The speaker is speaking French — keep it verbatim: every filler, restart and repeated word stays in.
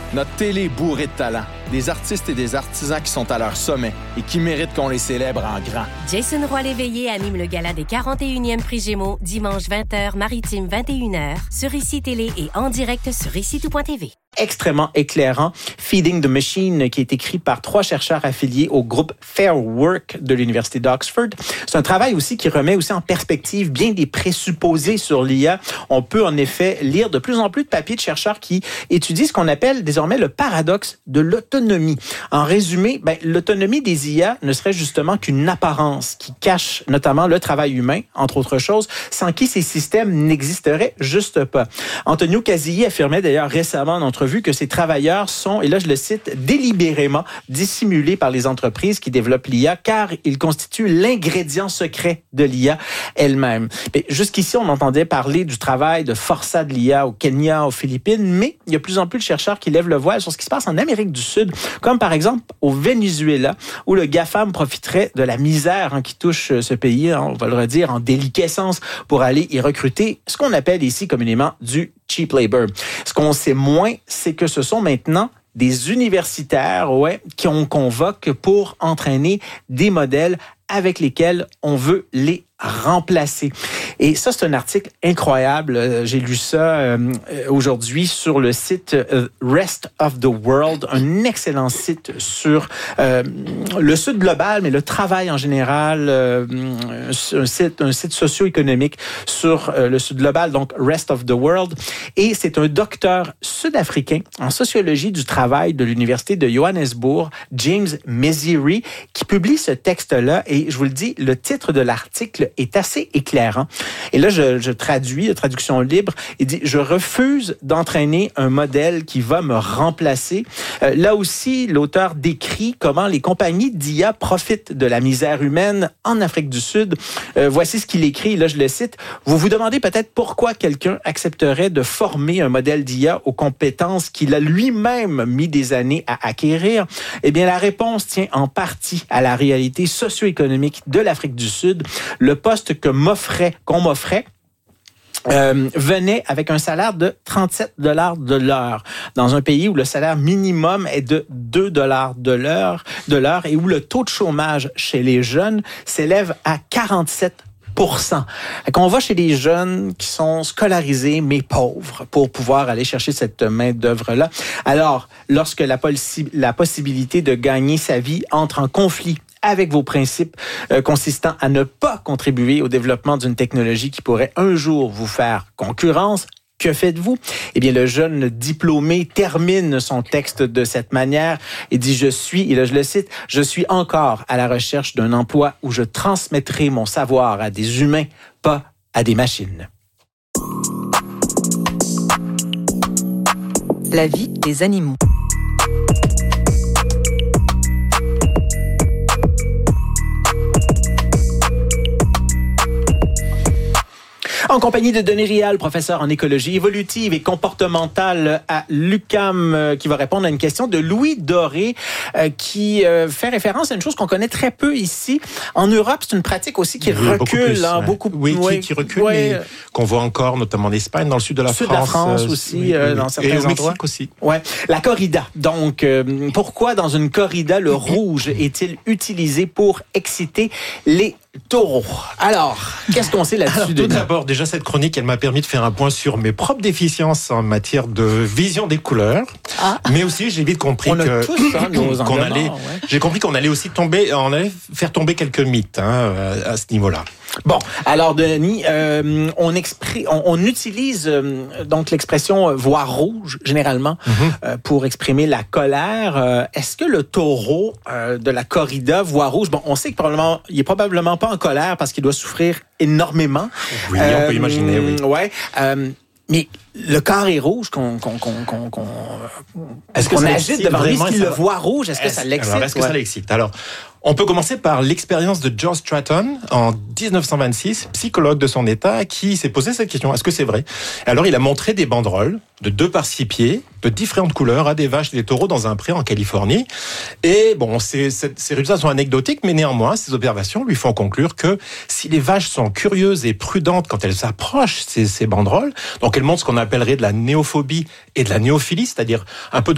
Notre télé est bourrée de talent. Des artistes et des artisans qui sont à leur sommet et qui méritent qu'on les célèbre en grand. Jason Roy-Léveillé anime le gala des quarante et unième Prix Gémeaux, dimanche vingt heures, Maritime vingt et une heures, sur Ici Télé et en direct sur ici tout point t v. Extrêmement éclairant, Feeding the Machine, qui est écrit par trois chercheurs affiliés au groupe Fair Work de l'Université d'Oxford. C'est un travail aussi qui remet aussi en perspective bien des présupposés sur l'I A. On peut en effet lire de plus en plus de papiers de chercheurs qui étudient ce qu'on appelle désormais le paradoxe de l'autonomie. En résumé, ben, l'autonomie des I A ne serait justement qu'une apparence qui cache notamment le travail humain, entre autres choses, sans qui ces systèmes n'existeraient juste pas. Antonio Casilli affirmait d'ailleurs récemment en entrevue que ces travailleurs sont, et là je le cite, délibérément dissimulés par les entreprises qui développent l'I A car ils constituent l'ingrédient secret de l'I A elle-même. Mais jusqu'ici, on entendait parler du travail de forçat de l'I A au Kenya, aux Philippines, mais il y a de plus en plus de chercheurs qui lèvent le voile sur ce qui se passe en Amérique du Sud, comme par exemple au Venezuela, où le GAFAM profiterait de la misère hein, qui touche ce pays, hein, on va le redire, en déliquescence pour aller y recruter ce qu'on appelle ici communément du cheap labor. Ce qu'on sait moins, c'est que ce sont maintenant des universitaires ouais, qu'on convoque pour entraîner des modèles avec lesquels on veut les remplacer. Et ça, c'est un article incroyable. J'ai lu ça euh, aujourd'hui sur le site euh, Rest of the World, un excellent site sur euh, le Sud global, mais le travail en général, euh, un site, un site socio-économique sur euh, le Sud global, donc Rest of the World. Et c'est un docteur sud-africain en sociologie du travail de l'Université de Johannesburg, James Mesiri, qui publie ce texte-là. Et je vous le dis, le titre de l'article est assez éclairant. Et là, je, je traduis, la traduction libre, il dit « Je refuse d'entraîner un modèle qui va me remplacer. Euh, » Là aussi, l'auteur décrit comment les compagnies d'I A profitent de la misère humaine en Afrique du Sud. Euh, voici ce qu'il écrit, là je le cite. « Vous vous demandez peut-être pourquoi quelqu'un accepterait de former un modèle d'I A aux compétences qu'il a lui-même mis des années à acquérir. Eh bien, la réponse tient en partie à la réalité socio-économique de l'Afrique du Sud. Le poste que m'offrait, qu'on m'offrait, Euh, venait avec un salaire de trente-sept dollars de l'heure dans un pays où le salaire minimum est de deux dollars de l'heure, de l'heure et où le taux de chômage chez les jeunes s'élève à quarante-sept pour cent. On va chez les jeunes qui sont scolarisés mais pauvres pour pouvoir aller chercher cette main-d'œuvre-là. Alors, lorsque la, possi- la possibilité de gagner sa vie entre en conflit avec vos principes euh, consistant à ne pas contribuer au développement d'une technologie qui pourrait un jour vous faire concurrence, que faites-vous? Eh bien, le jeune diplômé termine son texte de cette manière et dit « Je suis, et là je le cite, je suis encore à la recherche d'un emploi où je transmettrai mon savoir à des humains, pas à des machines. » La vie des animaux. En compagnie de Denis Rial, professeur en écologie évolutive et comportementale à l'U Q A M, euh, qui va répondre à une question de Louis Doré, euh, qui euh, fait référence à une chose qu'on connaît très peu ici. En Europe, c'est une pratique aussi qui oui, recule. Beaucoup plus, hein, ouais. beaucoup, oui, ouais, qui, qui recule, ouais. mais qu'on voit encore, notamment en Espagne, dans le sud de la sud France. de la France euh, aussi, oui, euh, oui, dans oui. certains et au endroits. Mexique aussi. Ouais. La corrida. Donc, euh, pourquoi dans une corrida, le rouge est-il utilisé pour exciter les taureaux? Alors, qu'est-ce qu'on sait là-dessus? Alors, tout d'abord, déjà, cette chronique, elle m'a permis de faire un point sur mes propres déficiences en matière de vision des couleurs. Ah. Mais aussi, j'ai vite compris on que, a tous, hein, nos qu'on allait, ouais. j'ai compris qu'on allait aussi tomber, on allait faire tomber quelques mythes, hein, à ce niveau-là. Bon, alors Denis, euh, on, expri- on, on utilise euh, donc l'expression euh, voir rouge généralement mm-hmm. euh, pour exprimer la colère. Euh, est-ce que le taureau euh, de la corrida voit rouge? Bon, on sait que probablement, il est probablement pas en colère parce qu'il doit souffrir énormément. Oui, euh, on peut imaginer. Oui. Ouais. Euh, mais le carré rouge qu'on, qu'on, qu'on, qu'on, qu'on est-ce que qu'on ça agite devant lui, est-ce qu'il le voit rouge? Est-ce que est-ce, ça l'excite? alors, est-ce que ouais. ça l'excite? Alors, on peut commencer par l'expérience de George Stratton en dix-neuf cent vingt-six, psychologue de son état, qui s'est posé cette question. Est-ce que c'est vrai? Alors, il a montré des banderoles de deux par six pieds, de différentes couleurs, à des vaches et des taureaux dans un pré en Californie. Et bon, ces, ces, ces résultats sont anecdotiques, mais néanmoins, ces observations lui font conclure que si les vaches sont curieuses et prudentes quand elles approchent ces, ces banderoles, donc elles montrent ce qu'on appellerait de la néophobie et de la néophilie, c'est-à-dire un peu de